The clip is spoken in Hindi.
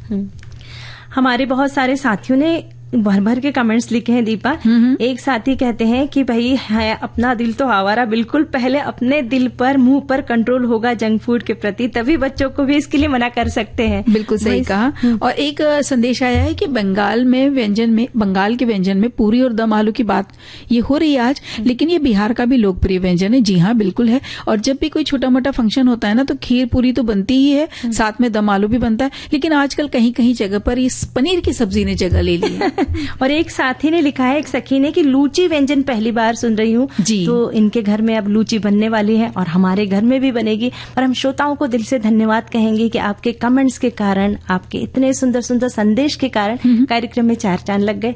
हमारे बहुत सारे साथियों ने भर भर के कमेंट्स लिखे हैं दीपा। एक साथी कहते हैं कि भाई है अपना दिल तो आवारा, बिल्कुल पहले अपने दिल पर मुंह पर कंट्रोल होगा जंक फूड के प्रति, तभी बच्चों को भी इसके लिए मना कर सकते हैं। बिल्कुल सही कहा। और एक संदेश आया है कि बंगाल के व्यंजन में पूरी और दम आलू की बात ये हो रही है आज, लेकिन ये बिहार का भी लोकप्रिय व्यंजन है। जी हाँ, बिल्कुल है। और जब भी कोई छोटा मोटा फंक्शन होता है ना, तो खीर पूरी तो बनती ही है, साथ में दम आलू भी बनता है। लेकिन आजकल कहीं कहीं जगह पर इस पनीर की सब्जी ने जगह ले ली है। और एक साथी ने लिखा है, एक सखी ने, कि लूची व्यंजन पहली बार सुन रही हूँ। तो इनके घर में अब लूची बनने वाली है और हमारे घर में भी बनेगी। और हम श्रोताओं को दिल से धन्यवाद कहेंगे कि आपके कमेंट्स के कारण, आपके इतने सुंदर सुंदर संदेश के कारण कार्यक्रम में चार चांद लग गए।